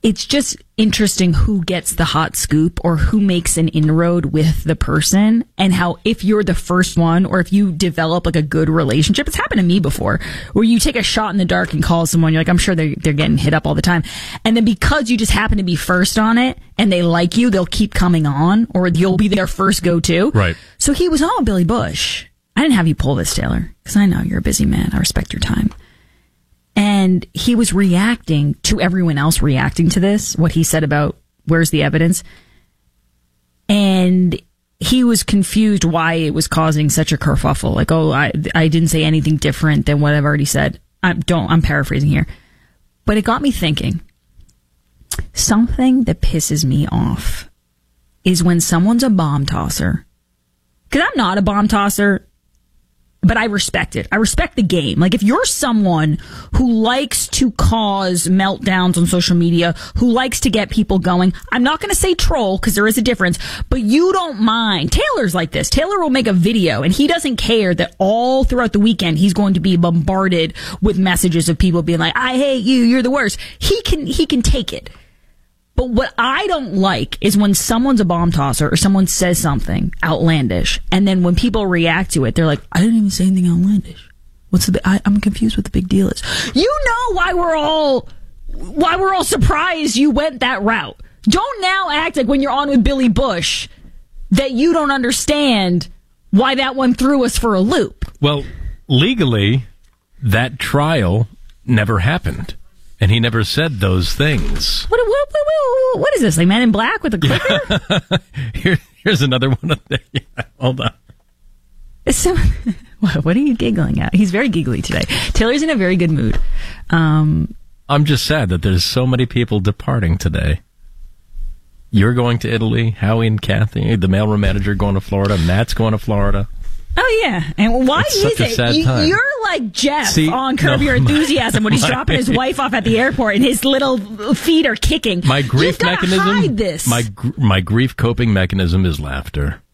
it's just interesting who gets the hot scoop or who makes an inroad with the person, and how if you're the first one or if you develop like a good relationship, it's happened to me before, where you take a shot in the dark and call someone, you're like, I'm sure they're getting hit up all the time. And then because you just happen to be first on it and they like you, they'll keep coming on, or you'll be their first go-to. Right. So he was on Billy Bush. I didn't have you pull this, Taylor, because I know you're a busy man. I respect your time. And he was reacting to everyone else reacting to this, what he said about where's the evidence. And he was confused why it was causing such a kerfuffle. Like, oh, I didn't say anything different than what I've already said. I'm paraphrasing here. But it got me thinking. Something that pisses me off is when someone's a bomb tosser. Because I'm not a bomb tosser. But I respect it. I respect the game. Like, if you're someone who likes to cause meltdowns on social media, who likes to get people going, I'm not going to say troll because there is a difference, but you don't mind. Taylor's like this. Taylor will make a video and he doesn't care that all throughout the weekend he's going to be bombarded with messages of people being like, I hate you, you're the worst. He can take it. But what I don't like is when someone's a bomb tosser or someone says something outlandish, and then when people react to it, they're like, I didn't even say anything outlandish. I'm confused what the big deal is. You know why we're all surprised you went that route. Don't now act like when you're on with Billy Bush that you don't understand why that one threw us for a loop. Well, legally, that trial never happened. And he never said those things. What is this? Like Men in Black with a clicker? Here's another one. Hold on. So, what are you giggling at? He's very giggly today. Taylor's in a very good mood. I'm just sad that there's so many people departing today. You're going to Italy. Howie and Kathy, the mailroom manager, going to Florida. Matt's going to Florida. Oh, yeah. And why is it? You're like Jeff on Curb Your Enthusiasm when he's dropping his wife off at the airport and his little feet are kicking. My grief mechanism. Hide this. My grief coping mechanism is laughter.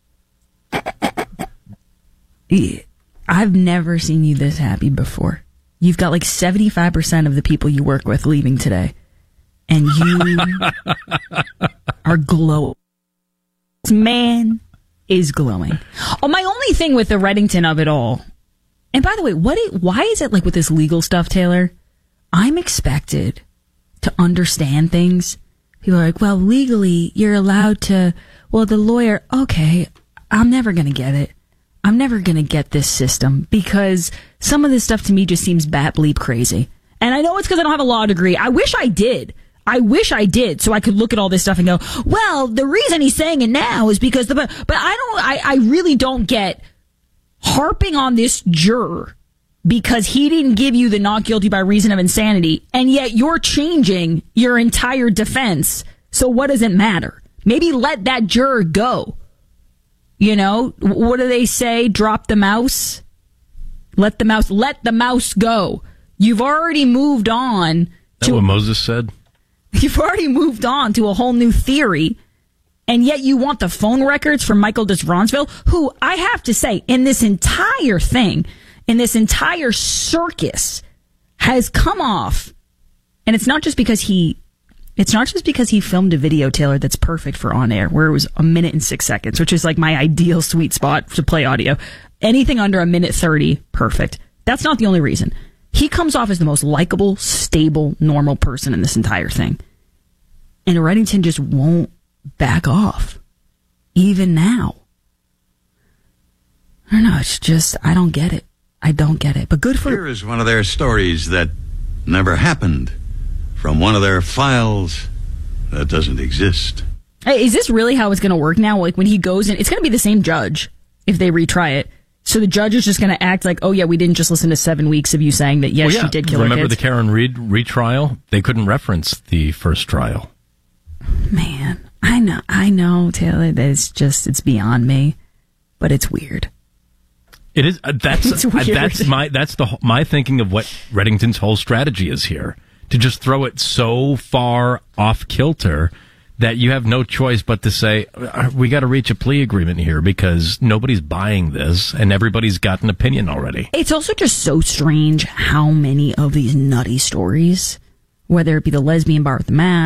I've never seen you this happy before. You've got like 75% of the people you work with leaving today. And you are glowing. This man is glowing. Oh, my only thing with the Reddington of it all, and by the way, why is it like with this legal stuff, Taylor? I'm expected to understand things. People are like, well, legally, you're allowed to, well, the lawyer, okay, I'm never going to get it. I'm never going to get this system because some of this stuff to me just seems bat bleep crazy. And I know it's because I don't have a law degree. I wish I did. So I could look at all this stuff and go, well, the reason he's saying it now is because but I really don't get harping on this juror because he didn't give you the not guilty by reason of insanity, and yet you're changing your entire defense. So what does it matter? Maybe let that juror go. You know, what do they say? Drop the mouse. Let the mouse go. You've already moved on. That's what Moses said. You've already moved on to a whole new theory, and yet you want the phone records from Michael Desronsville, who I have to say, in this entire thing, in this entire circus, has come off, and it's not just because he filmed a video, Taylor, that's perfect for on air, where it was 1 minute and 6 seconds, which is like my ideal sweet spot to play audio. Anything under 1:30, perfect. That's not the only reason. He comes off as the most likable, stable, normal person in this entire thing. And Reddington just won't back off. Even now. I don't know. It's just, I don't get it. But good for... Here is one of their stories that never happened from one of their files that doesn't exist. Hey, is this really how it's going to work now? Like when he goes in, it's going to be the same judge if they retry it. So the judge is just going to act like, oh, yeah, we didn't just listen to 7 weeks of you saying that, yes, she did kill her kids. Remember the Karen Reed retrial? They couldn't reference the first trial. Man, I know, Taylor, that it's beyond me, but it's weird. It is. It's weird. That's my thinking of what Reddington's whole strategy is here. To just throw it so far off kilter that you have no choice but to say, we got to reach a plea agreement here because nobody's buying this and everybody's got an opinion already. It's also just so strange how many of these nutty stories, whether it be the lesbian bar with the mask,